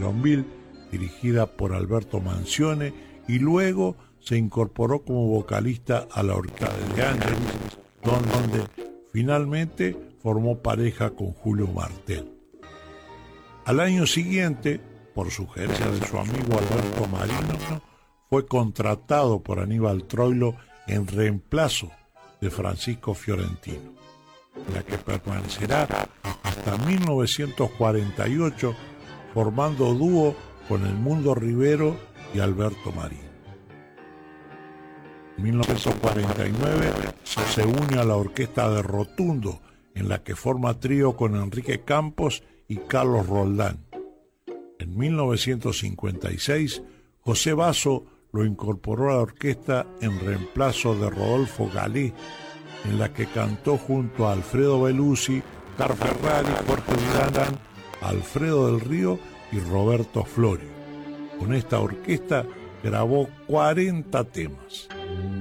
Quironville, dirigida por Alberto Manzione, y luego se incorporó como vocalista a la orquesta de De Angelis, donde finalmente formó pareja con Julio Martel. Al año siguiente, por sugerencia de su amigo Alberto Marino, fue contratado por Aníbal Troilo en reemplazo de Francisco Fiorentino, en la que permanecerá hasta 1948 formando dúo con el Mundo Rivero y Alberto Marín. En 1949 se une a la orquesta de Rotundo, en la que forma trío con Enrique Campos y Carlos Roldán. En 1956, José Basso lo incorporó a la orquesta en reemplazo de Rodolfo Galé, en la que cantó junto a Alfredo Belusi, Car Ferrari, Jorge Durán, Alfredo del Río y Roberto Florio. Con esta orquesta grabó 40 temas.